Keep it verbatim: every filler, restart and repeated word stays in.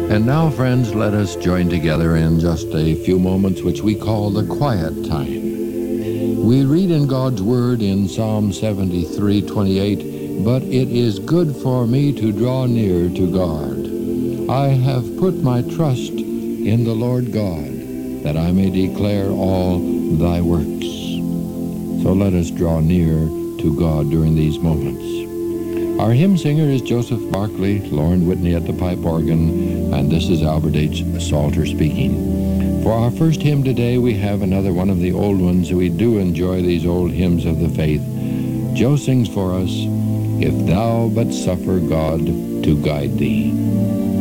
And now, friends, let us join together in just a few moments which we call the quiet time. We read in God's Word in Psalm seventy-three twenty-eight, "But it is good for me to draw near to God. I have put my trust in the Lord God, that I may declare all thy works." So let us draw near to God during these moments. Our hymn singer is Joseph Barkley, Lauren Whitney at the pipe organ, and this is Albert H. Salter speaking. For our first hymn today, we have another one of the old ones. We do enjoy these old hymns of the faith. Joe sings for us, "If Thou But Suffer God to Guide Thee."